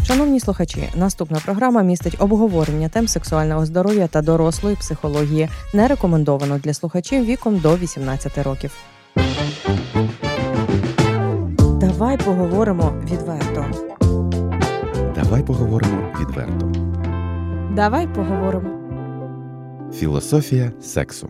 Шановні слухачі, наступна програма містить обговорення тем сексуального здоров'я та дорослої психології. Не рекомендовано для слухачів віком до 18 років. Давай поговоримо відверто. Давай поговоримо відверто. Давай поговоримо. Філософія сексу.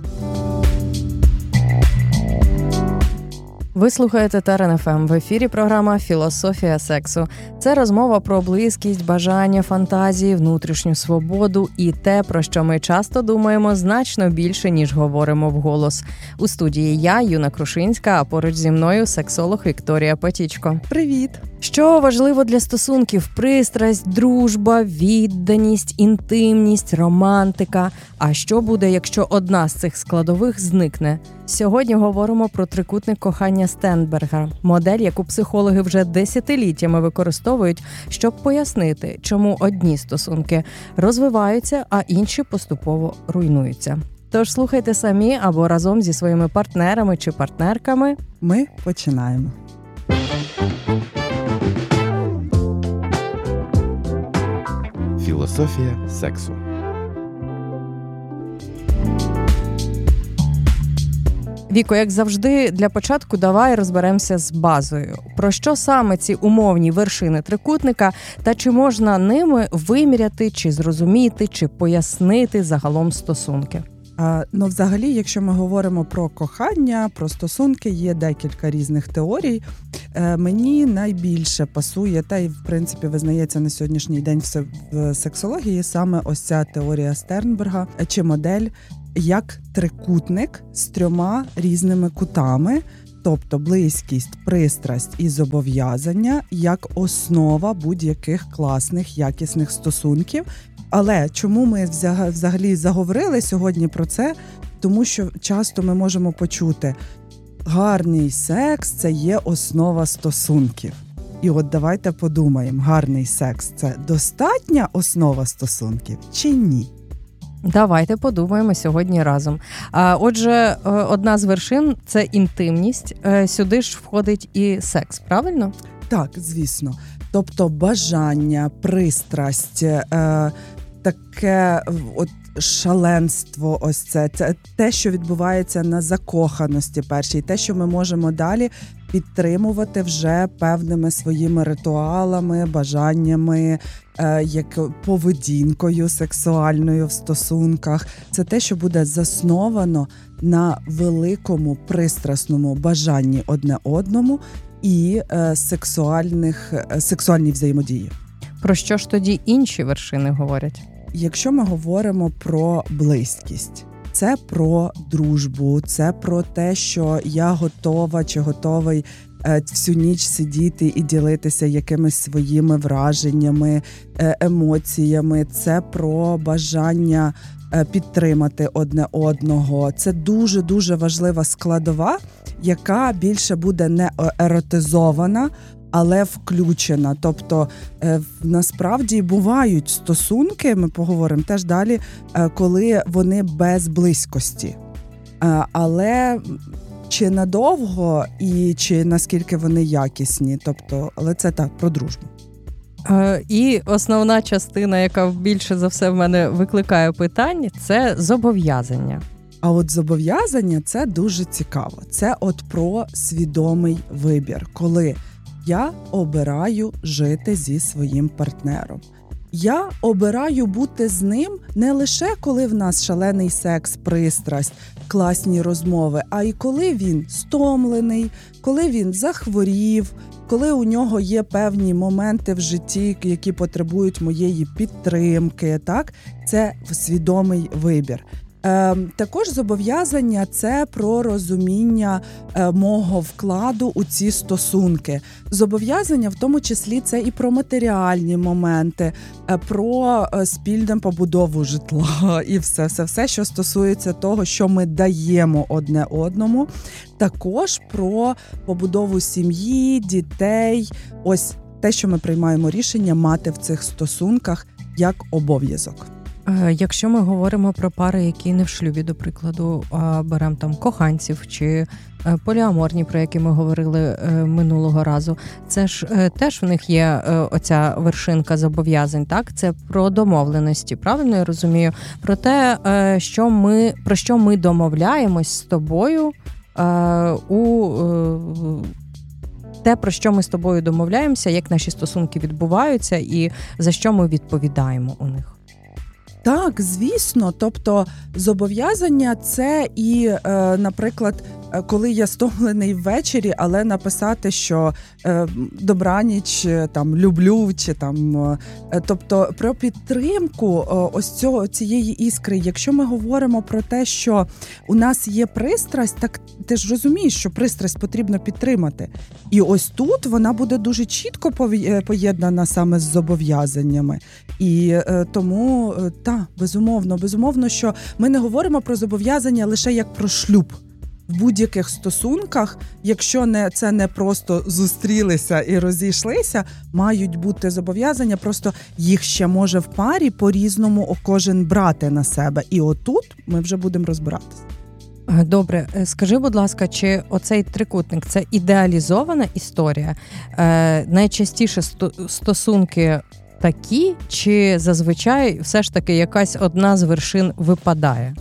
Ви слухаєте Терен ФМ. В ефірі програма «Філософія сексу». Це розмова про близькість, бажання, фантазії, внутрішню свободу і те, про що ми часто думаємо значно більше, ніж говоримо вголос. У студії я, Юна Крушинська, а поруч зі мною сексолог Вікторія Потічко. Привіт! Що важливо для стосунків? Пристрасть, дружба, відданість, інтимність, романтика. А що буде, якщо одна з цих складових зникне? Сьогодні говоримо про трикутник кохання Стенберга. Модель, яку психологи вже десятиліттями використовують, щоб пояснити, чому одні стосунки розвиваються, а інші поступово руйнуються. Тож слухайте самі або разом зі своїми партнерами чи партнерками. Ми починаємо. Філософія сексу. Віко, як завжди, для початку давай розберемося з базою. Про що саме ці умовні вершини трикутника та чи можна ними виміряти, чи зрозуміти, чи пояснити загалом стосунки? Взагалі, якщо ми говоримо про кохання, про стосунки, є декілька різних теорій. Мені найбільше пасує, та й, в принципі, визнається на сьогоднішній день в сексології, саме ось ця теорія Стернберга, чи модель, як трикутник з 3 різними кутами, тобто близькість, пристрасть і зобов'язання, як основа будь-яких класних, якісних стосунків. Але чому ми взагалі заговорили сьогодні про це? Тому що часто ми можемо почути, гарний секс – це є основа стосунків. І от давайте подумаємо, гарний секс – це достатня основа стосунків чи ні? Давайте подумаємо сьогодні разом. Отже, одна з вершин – це інтимність. Сюди ж входить і секс, правильно? Так, звісно. Тобто бажання, пристрасть, таке от шаленство, ось це те, що відбувається на закоханості першій, те, що ми можемо далі підтримувати вже певними своїми ритуалами, бажаннями, як поведінкою сексуальною в стосунках. Це те, що буде засновано на великому пристрасному бажанні одне одному і сексуальній взаємодії. Про що ж тоді інші вершини говорять? Якщо ми говоримо про близькість, це про дружбу, це про те, що я готова чи готовий всю ніч сидіти і ділитися якимись своїми враженнями, емоціями, це про бажання підтримати одне одного. Це дуже-дуже важлива складова, яка більше буде не еротизована, але включена. Тобто, насправді, бувають стосунки, ми поговоримо теж далі, коли вони без близькості. Але чи надовго і чи наскільки вони якісні. Тобто, але це так, про дружбу. І основна частина, яка більше за все в мене викликає питань, це зобов'язання. А от зобов'язання – це дуже цікаво. Це от про свідомий вибір, коли я обираю жити зі своїм партнером. Я обираю бути з ним не лише коли в нас шалений секс, пристрасть, класні розмови, а й коли він стомлений, коли він захворів, коли у нього є певні моменти в житті, які потребують моєї підтримки. Так? Це свідомий вибір. Також зобов'язання – це про розуміння мого вкладу у ці стосунки. Зобов'язання в тому числі це і про матеріальні моменти, про спільну побудову житла і все, що стосується того, що ми даємо одне одному. Також про побудову сім'ї, дітей, ось те, що ми приймаємо рішення мати в цих стосунках як обов'язок. Якщо ми говоримо про пари, які не в шлюбі, до прикладу, а беремо там коханців чи поліаморні, про які ми говорили минулого разу, це ж теж в них є оця вершинка зобов'язань, так? Це про домовленості, правильно я розумію? Про те, про що ми домовляємось з тобою те, про що ми з тобою домовляємося, як наші стосунки відбуваються і за що ми відповідаємо у них. Так, звісно. Тобто зобов'язання – це і, наприклад, коли я стомлений ввечері, але написати, що добраніч, там, люблю, чи там, тобто про підтримку ось цієї іскри. Якщо ми говоримо про те, що у нас є пристрасть, так ти ж розумієш, що пристрасть потрібно підтримати. І ось тут вона буде дуже чітко поєднана саме з зобов'язаннями. І тому, безумовно, що ми не говоримо про зобов'язання лише як про шлюб. В будь-яких стосунках, якщо це не просто зустрілися і розійшлися, мають бути зобов'язання, просто їх ще може в парі по-різному кожен брати на себе. І отут ми вже будемо розбиратися. Добре, скажи, будь ласка, чи оцей трикутник – це ідеалізована історія? Найчастіше стосунки такі, чи зазвичай все ж таки якась одна з вершин випадає?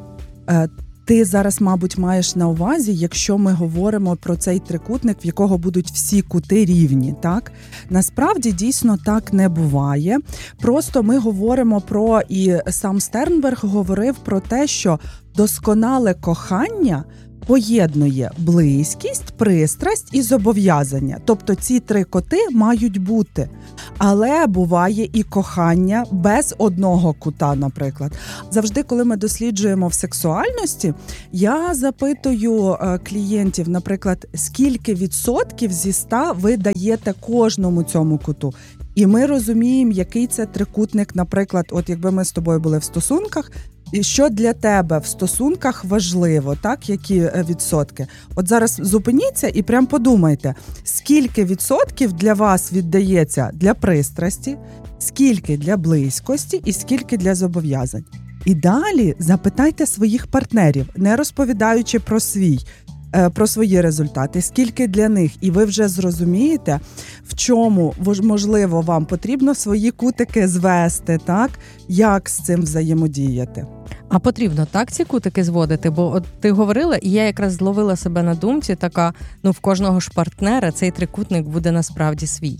Ти зараз, мабуть, маєш на увазі, якщо ми говоримо про цей трикутник, в якого будуть всі кути рівні, так? Насправді, дійсно, так не буває. Просто ми говоримо про, і сам Стернберг говорив про те, що досконале кохання поєднує близькість, пристрасть і зобов'язання. Тобто ці три коти мають бути. Але буває і кохання без одного кута, наприклад. Завжди, коли ми досліджуємо в сексуальності, я запитую клієнтів, наприклад, скільки відсотків зі 100 ви даєте кожному цьому куту. І ми розуміємо, який це трикутник, наприклад, от якби ми з тобою були в стосунках, і що для тебе в стосунках важливо, так, які відсотки. От зараз зупиніться і прям подумайте, скільки відсотків для вас віддається для пристрасті, скільки для близькості і скільки для зобов'язань. І далі запитайте своїх партнерів, не розповідаючи про свої результати, скільки для них, і ви вже зрозумієте, в чому, можливо, вам потрібно свої кутики звести, так, як з цим взаємодіяти. А потрібно так ці кутики зводити? Бо от ти говорила, і я якраз зловила себе на думці, така, в кожного ж партнера цей трикутник буде насправді свій.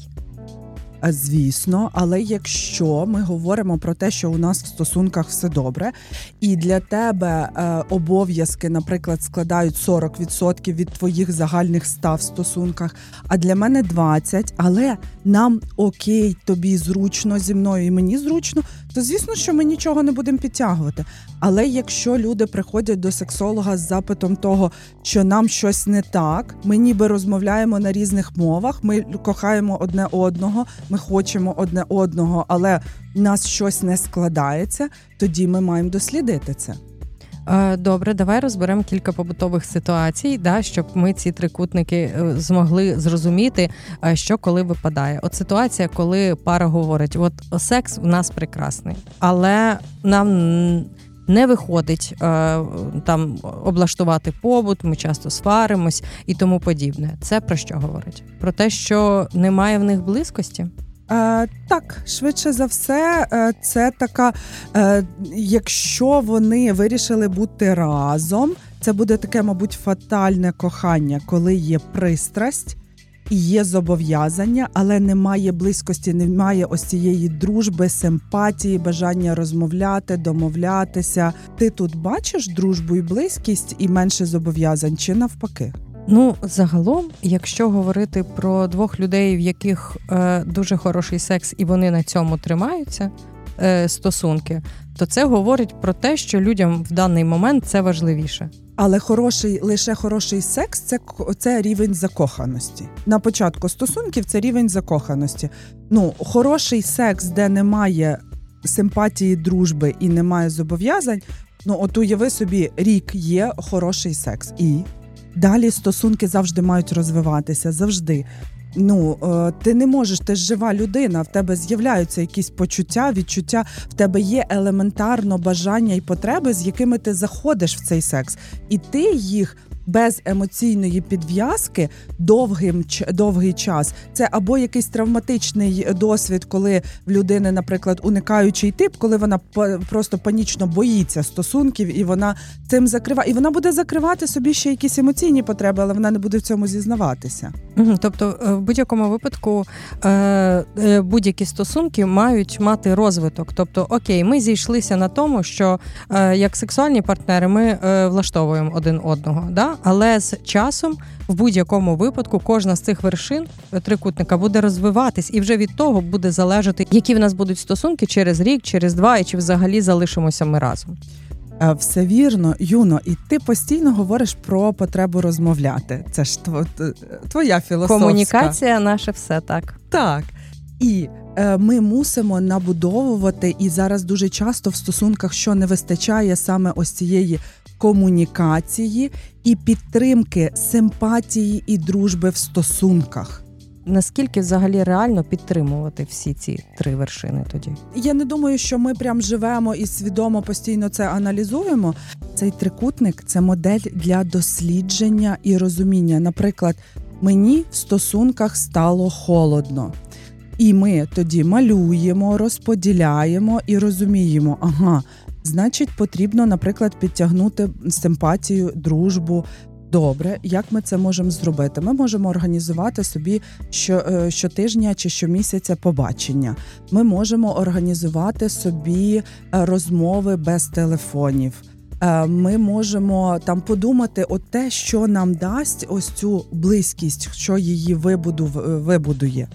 Звісно, але якщо ми говоримо про те, що у нас в стосунках все добре, і для тебе обов'язки, наприклад, складають 40% від твоїх загальних 100 в стосунках, а для мене 20%, але нам окей, тобі зручно зі мною і мені зручно, то звісно, що ми нічого не будемо підтягувати. Але якщо люди приходять до сексолога з запитом того, що нам щось не так, ми ніби розмовляємо на різних мовах, ми кохаємо одне одного, ми хочемо одне одного, але в нас щось не складається, тоді ми маємо дослідити це. Добре, давай розберемо кілька побутових ситуацій, щоб ми ці трикутники змогли зрозуміти, що коли випадає. От ситуація, коли пара говорить, от секс в нас прекрасний, але нам не виходить там облаштувати побут, ми часто сваримось і тому подібне. Це про що говорить? Про те, що немає в них близькості? Так, швидше за все, це така, якщо вони вирішили бути разом, це буде таке, мабуть, фатальне кохання, коли є пристрасть і є зобов'язання, але немає близькості, немає ось цієї дружби, симпатії, бажання розмовляти, домовлятися. Ти тут бачиш дружбу і близькість і менше зобов'язань, чи навпаки? Загалом, якщо говорити про двох людей, в яких дуже хороший секс і вони на цьому тримаються, стосунки, то це говорить про те, що людям в даний момент це важливіше. Але лише хороший секс – це рівень закоханості. На початку стосунків це рівень закоханості. Хороший секс, де немає симпатії, дружби і немає зобов'язань, от уяви собі, рік є хороший секс. І далі стосунки завжди мають розвиватися, завжди. ти не можеш, ти ж жива людина, в тебе з'являються якісь почуття, відчуття, в тебе є елементарно бажання і потреби, з якими ти заходиш в цей секс. І ти їх без емоційної підв'язки довгий час. Це або якийсь травматичний досвід, коли в людини, наприклад, уникаючий тип, коли вона просто панічно боїться стосунків, і вона цим закриває. І вона буде закривати собі ще якісь емоційні потреби, але вона не буде в цьому зізнаватися. Тобто, в будь-якому випадку будь-які стосунки мають мати розвиток. Тобто, окей, ми зійшлися на тому, що як сексуальні партнери ми влаштовуємо один одного, да? Але з часом в будь-якому випадку кожна з цих вершин трикутника буде розвиватись, і вже від того буде залежати, які в нас будуть стосунки через рік, через 2, і чи взагалі залишимося ми разом. Все вірно, Юно, і ти постійно говориш про потребу розмовляти. Це ж твоя філософська. Комунікація наше все, так. Так. І ми мусимо набудовувати, і зараз дуже часто в стосунках, що не вистачає саме ось цієї комунікації і підтримки, симпатії і дружби в стосунках. Наскільки взагалі реально підтримувати всі ці 3 вершини тоді? Я не думаю, що ми прям живемо і свідомо постійно це аналізуємо. Цей трикутник – це модель для дослідження і розуміння. Наприклад, мені в стосунках стало холодно. І ми тоді малюємо, розподіляємо і розуміємо, значить, потрібно, наприклад, підтягнути симпатію, дружбу. Добре, як ми це можемо зробити? Ми можемо організувати собі щотижня чи щомісяця побачення. Ми можемо організувати собі розмови без телефонів. Ми можемо там подумати те, що нам дасть ось цю близькість, що її вибудує.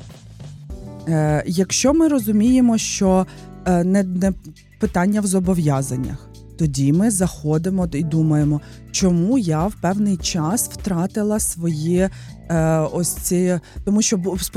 Якщо ми розуміємо, що не питання в зобов'язаннях, тоді ми заходимо і думаємо, чому я в певний час втратила свої тому що